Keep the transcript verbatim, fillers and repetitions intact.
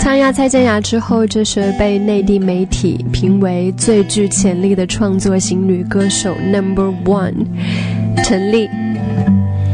参加蔡健雅之后，这是被内地媒体评为最具潜力的创作型女歌手 Number One。陈粒